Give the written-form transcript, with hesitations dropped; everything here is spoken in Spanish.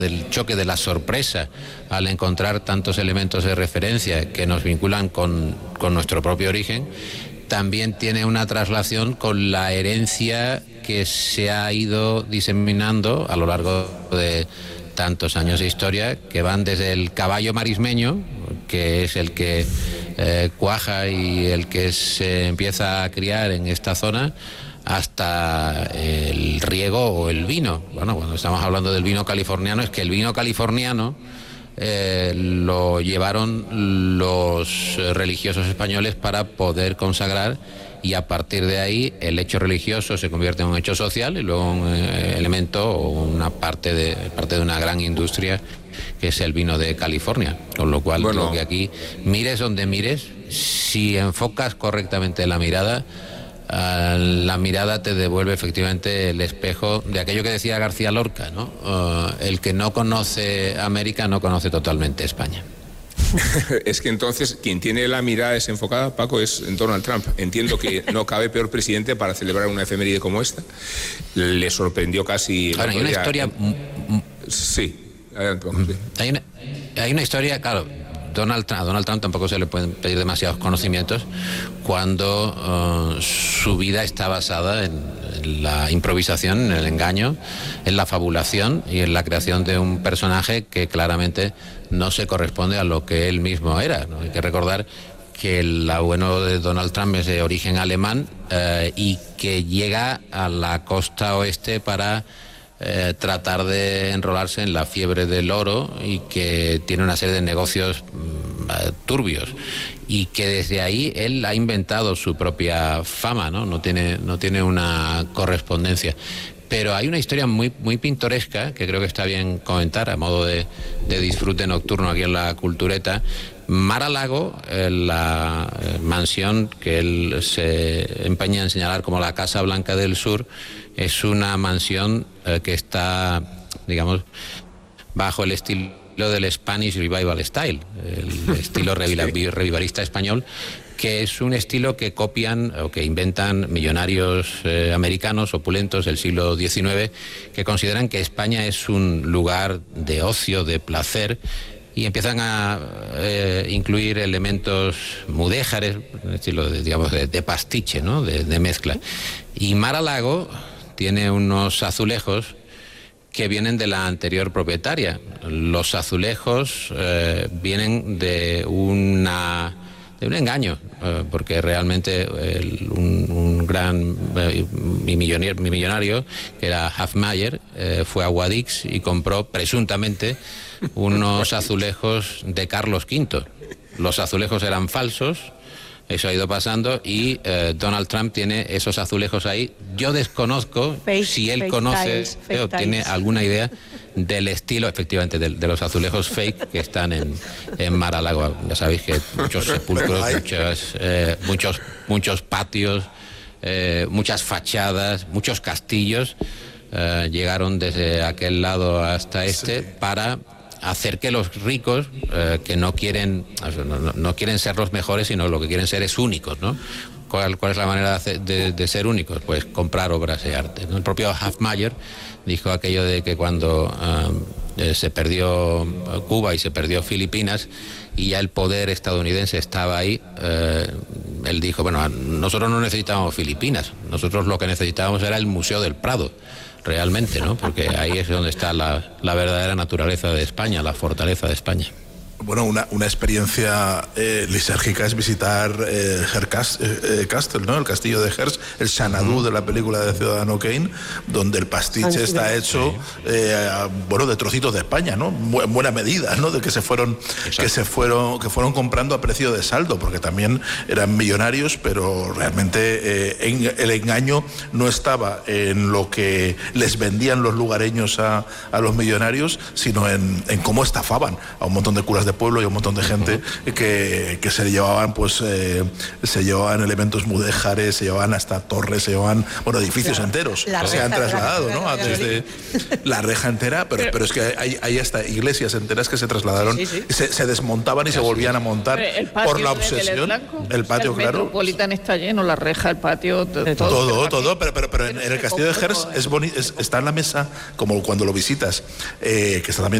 del choque, de la sorpresa al encontrar tantos elementos de referencia que nos vinculan con nuestro propio origen, también tiene una traslación con la herencia que se ha ido diseminando a lo largo de tantos años de historia, que van desde el caballo marismeño, que es el que cuaja y el que se empieza a criar en esta zona, hasta el riego o el vino. Bueno, cuando estamos hablando del vino californiano, es que el vino californiano lo llevaron los religiosos españoles para poder consagrar, y a partir de ahí el hecho religioso se convierte en un hecho social y luego un elemento o una parte de una gran industria que es el vino de California. Con lo cual, creo que aquí, mires donde mires, si enfocas correctamente la mirada te devuelve efectivamente el espejo de aquello que decía García Lorca, ¿no? El que no conoce América no conoce totalmente España. Es que entonces quien tiene la mirada desenfocada, Paco, es Donald Trump. Entiendo que no cabe peor presidente para celebrar una efeméride como esta. Le sorprendió casi... Bueno, hay una historia... Sí, adelante, Paco. Sí. Hay una historia, claro... A Donald Trump tampoco se le pueden pedir demasiados conocimientos cuando su vida está basada en la improvisación, en el engaño, en la fabulación y en la creación de un personaje que claramente no se corresponde a lo que él mismo era, ¿no? Hay que recordar que el abuelo de Donald Trump es de origen alemán y que llega a la costa oeste para tratar de enrolarse en la fiebre del oro, y que tiene una serie de negocios turbios, y que desde ahí él ha inventado su propia fama, ¿no? No tiene una correspondencia. Pero hay una historia muy pintoresca que creo que está bien comentar a modo de disfrute nocturno aquí en la Cultureta. Mar-a-Lago, la mansión que él se empeña en señalar como la Casa Blanca del Sur, es una mansión que está, digamos, bajo el estilo del Spanish Revival Style, el estilo revivalista español, que es un estilo que copian o que inventan millonarios americanos opulentos del siglo XIX, que consideran que España es un lugar de ocio, de placer, y empiezan a incluir elementos mudéjares, un estilo de pastiche, ¿no? de mezcla. Y Mar-a-Lago tiene unos azulejos que vienen de la anterior propietaria. Los azulejos vienen de un engaño, porque realmente un gran millonario, que era Hofmeier, fue a Guadix y compró presuntamente unos azulejos de Carlos V. Los azulejos eran falsos. Eso ha ido pasando y Donald Trump tiene esos azulejos ahí. Yo desconozco si él conoce o tiene alguna idea del estilo, efectivamente, de los azulejos fake que están en Mar-a-Lago. Ya sabéis que muchos sepulcros, muchos patios, muchas fachadas, muchos castillos llegaron desde aquel lado hasta este para hacer que los ricos, que no quieren ser los mejores, sino lo que quieren ser es únicos, ¿no? ¿Cuál es la manera de ser únicos? Pues comprar obras de arte, ¿no? El propio Hofmeier dijo aquello de que cuando se perdió Cuba y se perdió Filipinas y ya el poder estadounidense estaba ahí, él dijo, bueno, nosotros no necesitábamos Filipinas, nosotros lo que necesitábamos era el Museo del Prado, realmente, ¿no? Porque ahí es donde está la verdadera naturaleza de España, la fortaleza de España. Bueno, una experiencia lisérgica es visitar Hearst Castle, ¿no? El castillo de Hearst, el Xanadu de la película de Ciudadano Kane, donde el pastiche está hecho, de trocitos de España, ¿no? En buena medida, ¿no? De que fueron comprando a precio de saldo, porque también eran millonarios, pero realmente el engaño no estaba en lo que les vendían los lugareños a los millonarios, sino en cómo estafaban a un montón de curas de de pueblo y un montón de gente que se llevaban, pues, se llevaban elementos mudéjares, se llevaban hasta torres, se llevaban, bueno, edificios enteros se han trasladado, ¿no? Antes de la reja entera, pero es que hay hasta iglesias enteras que se trasladaron, se desmontaban y se volvían a montar por la obsesión. El patio, claro. El Metropolitan está lleno, la reja, el patio, todo, pero en el castillo de Herzl está en la mesa, como cuando lo visitas, que está también